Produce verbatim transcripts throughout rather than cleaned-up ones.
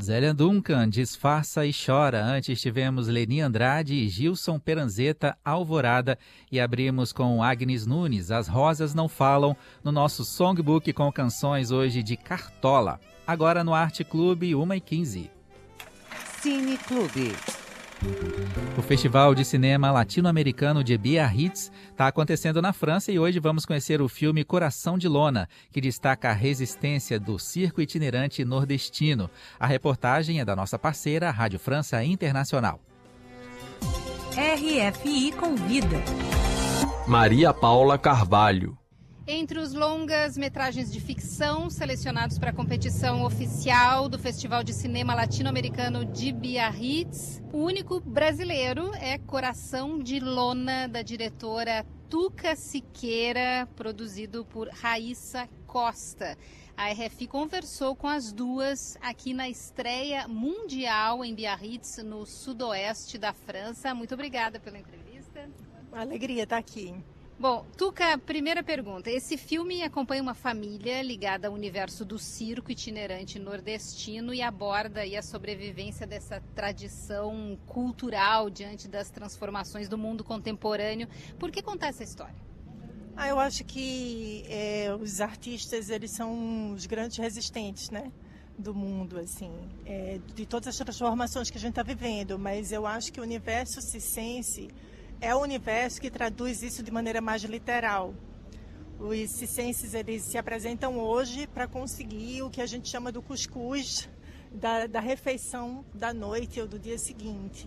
Zélia Duncan, Disfarça e Chora. Antes tivemos Leni Andrade e Gilson Peranzeta, Alvorada. E abrimos com Agnes Nunes, As Rosas Não Falam, no nosso songbook com canções hoje de Cartola. Agora no Arte Clube, uma e quinze. Cine Clube. O Festival de Cinema Latino-Americano de Biarritz está acontecendo na França e hoje vamos conhecer o filme Coração de Lona, que destaca a resistência do circo itinerante nordestino. A reportagem é da nossa parceira, Rádio França Internacional. R F I convida. Maria Paula Carvalho. Entre os longas-metragens de ficção selecionados para a competição oficial do Festival de Cinema Latino-Americano de Biarritz, o único brasileiro é Coração de Lona, da diretora Tuca Siqueira, produzido por Raíssa Costa. A R F I conversou com as duas aqui na estreia mundial em Biarritz, no sudoeste da França. Muito obrigada pela entrevista. Uma alegria estar aqui. Bom, Tuca, primeira pergunta. Esse filme acompanha uma família ligada ao universo do circo itinerante nordestino e aborda aí a sobrevivência dessa tradição cultural diante das transformações do mundo contemporâneo. Por que contar essa história? Ah, eu acho que é, os artistas, eles são os grandes resistentes, né, do mundo, assim, é, de todas as transformações que a gente está vivendo. Mas eu acho que o universo circense é o universo que traduz isso de maneira mais literal. Os circenses, eles se apresentam hoje para conseguir o que a gente chama do cuscuz da, da refeição da noite ou do dia seguinte.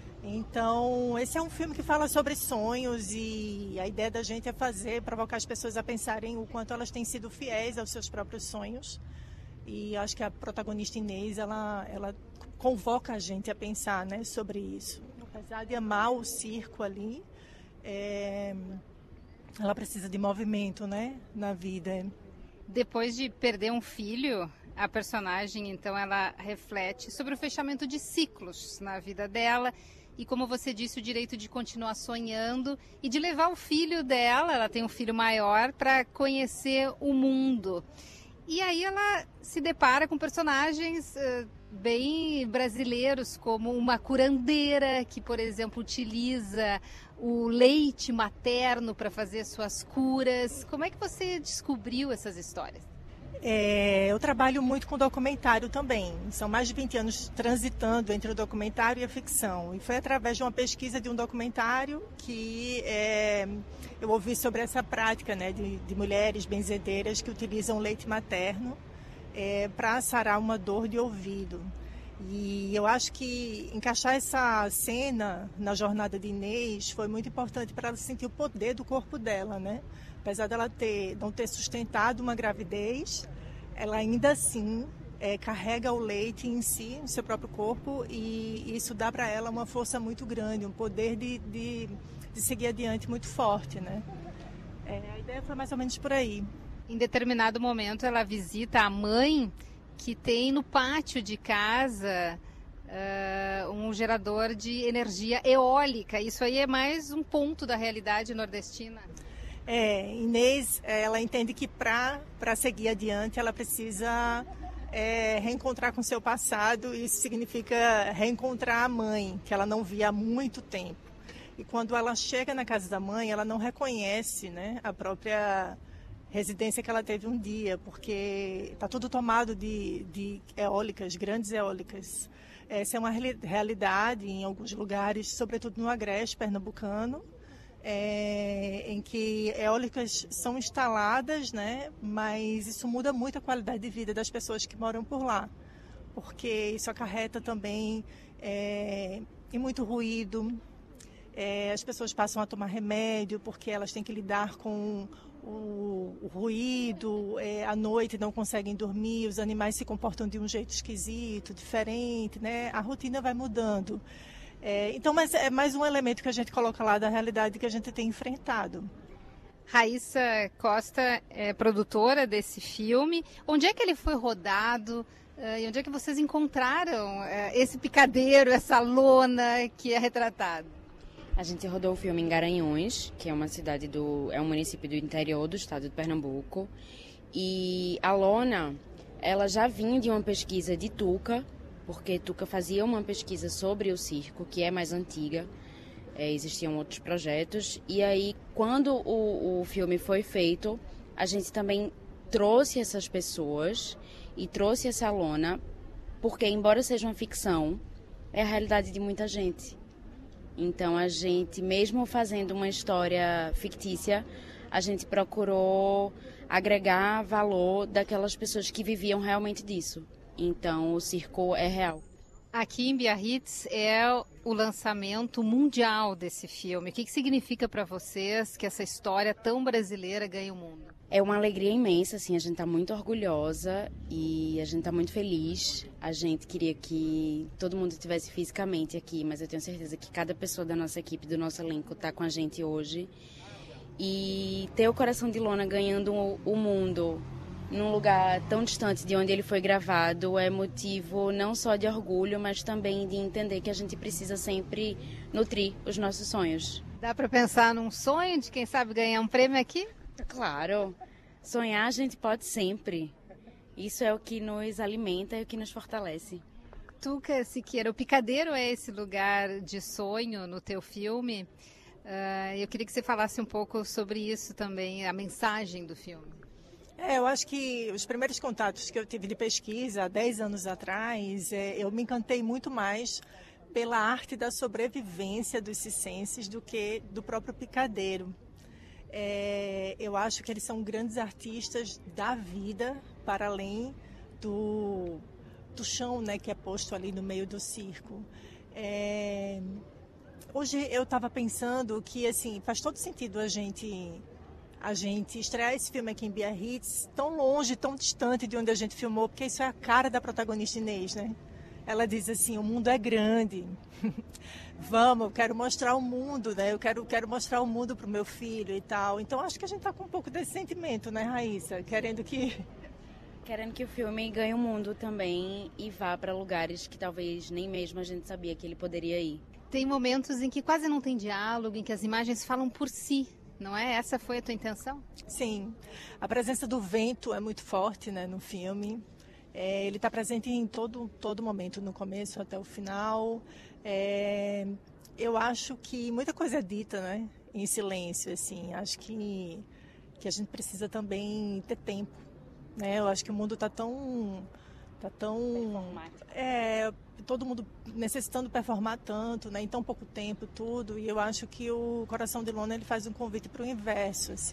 Então, esse é um filme que fala sobre sonhos e a ideia da gente é fazer, provocar as pessoas a pensarem o quanto elas têm sido fiéis aos seus próprios sonhos. E acho que a protagonista Inês, ela, ela convoca a gente a pensar, né, sobre isso. Apesar de amar o circo ali, é... ela precisa de movimento, né, na vida. Depois de perder um filho, a personagem, então, ela reflete sobre o fechamento de ciclos na vida dela e, como você disse, o direito de continuar sonhando e de levar o filho dela, ela tem um filho maior, para conhecer o mundo. E aí ela se depara com personagens uh, bem brasileiros, como uma curandeira que, por exemplo, utiliza o leite materno para fazer suas curas. Como é que você descobriu essas histórias? É, eu trabalho muito com documentário também. São mais de vinte anos transitando entre o documentário e a ficção. E foi através de uma pesquisa de um documentário que é, eu ouvi sobre essa prática, né, de, de mulheres benzedeiras que utilizam leite materno é, para sarar uma dor de ouvido. E eu acho que encaixar essa cena na jornada de Inês foi muito importante para ela sentir o poder do corpo dela, né? Apesar dela ter, não ter sustentado uma gravidez, ela ainda assim é, carrega o leite em si, no seu próprio corpo, e isso dá para ela uma força muito grande, um poder de, de, de seguir adiante muito forte, né? É, a ideia foi mais ou menos por aí. Em determinado momento ela visita a mãe, que tem no pátio de casa uh, um gerador de energia eólica. Isso aí é mais um ponto da realidade nordestina. É, Inês, ela entende que para para seguir adiante ela precisa é, reencontrar com o seu passado. Isso significa reencontrar a mãe, que ela não via há muito tempo. E quando ela chega na casa da mãe, ela não reconhece, né, a própria residência que ela teve um dia, porque está tudo tomado de, de eólicas, grandes eólicas. Essa é uma realidade em alguns lugares, sobretudo no Agreste pernambucano, é, em que eólicas são instaladas, né, mas isso muda muito a qualidade de vida das pessoas que moram por lá, porque isso acarreta também é, em muito ruído. É, as pessoas passam a tomar remédio porque elas têm que lidar com o, o ruído, é, à noite não conseguem dormir, os animais se comportam de um jeito esquisito, diferente, né? A rotina vai mudando. É, então, mas é mais um elemento que a gente coloca lá da realidade que a gente tem enfrentado. Raíssa Costa é produtora desse filme. Onde é que ele foi rodado? Uh, e onde é que vocês encontraram uh, esse picadeiro, essa lona que é retratado? A gente rodou o filme em Garanhuns, que é uma cidade do, é um município do interior do estado de Pernambuco. E a lona, ela já vinha de uma pesquisa de Tuca, porque Tuca fazia uma pesquisa sobre o circo, que é mais antiga, é, existiam outros projetos, e aí quando o, o filme foi feito, a gente também trouxe essas pessoas e trouxe essa lona, porque embora seja uma ficção, é a realidade de muita gente. Então a gente, mesmo fazendo uma história fictícia, a gente procurou agregar valor daquelas pessoas que viviam realmente disso. Então o circo é real. Aqui em Biarritz é o lançamento mundial desse filme. O que, que significa para vocês que essa história tão brasileira ganhe o mundo? É uma alegria imensa, assim, a gente está muito orgulhosa e a gente está muito feliz. A gente queria que todo mundo estivesse fisicamente aqui, mas eu tenho certeza que cada pessoa da nossa equipe, do nosso elenco, está com a gente hoje. E ter o Coração de Lona ganhando o mundo num lugar tão distante de onde ele foi gravado é motivo não só de orgulho, mas também de entender que a gente precisa sempre nutrir os nossos sonhos. Dá para pensar num sonho de quem sabe ganhar um prêmio aqui? Claro, sonhar a gente pode sempre. Isso é o que nos alimenta e o que nos fortalece. Tuca Siqueira, o Picadeiro é esse lugar de sonho no teu filme. Uh, eu queria que você falasse um pouco sobre isso também, a mensagem do filme. É, eu acho que os primeiros contatos que eu tive de pesquisa há dez anos atrás, é, eu me encantei muito mais pela arte da sobrevivência dos circenses do que do próprio picadeiro. É, eu acho que eles são grandes artistas da vida, para além do, do chão, né, que é posto ali no meio do circo. É, hoje eu estava pensando que assim, faz todo sentido a gente... a gente estrear esse filme aqui em Biarritz, tão longe, tão distante de onde a gente filmou, porque isso é a cara da protagonista Inês, né? Ela diz assim, o mundo é grande, vamos, eu quero mostrar o mundo, né? Eu quero, quero mostrar o mundo para o meu filho e tal. Então, acho que a gente está com um pouco desse sentimento, né, Raíssa? Querendo que... Querendo que o filme ganhe o mundo também e vá para lugares que talvez nem mesmo a gente sabia que ele poderia ir. Tem momentos em que quase não tem diálogo, em que as imagens falam por si. Não é? Essa foi a tua intenção? Sim. A presença do vento é muito forte, né, no filme. É, ele está presente em todo, todo momento, no começo até o final. É, eu acho que muita coisa é dita, né, em silêncio. Assim. Acho que, que a gente precisa também ter tempo. Né? Eu acho que o mundo está tão... Tá tão é, todo mundo necessitando performar tanto, né, em tão pouco tempo, tudo. E eu acho que o Coração de Lona ele faz um convite para o inverso. Assim.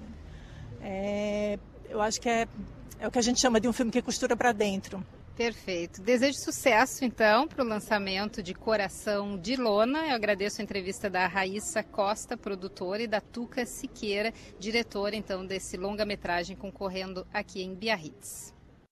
É, eu acho que é, é o que a gente chama de um filme que costura para dentro. Perfeito. Desejo sucesso, então, para o lançamento de Coração de Lona. Eu agradeço a entrevista da Raíssa Costa, produtora, e da Tuca Siqueira, diretora, então, desse longa-metragem concorrendo aqui em Biarritz.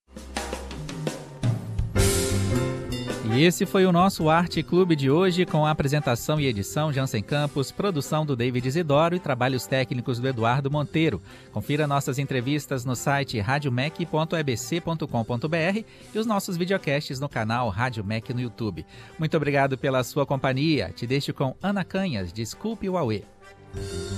E esse foi o nosso Arte Clube de hoje, com a apresentação e edição Jansen Campos, produção do David Isidoro e trabalhos técnicos do Eduardo Monteiro. Confira nossas entrevistas no site rádio mec ponto e b c ponto com ponto b r e os nossos videocasts no canal Rádio Mec no YouTube. Muito obrigado pela sua companhia. Te deixo com Ana Canhas, Desculpe o Auê.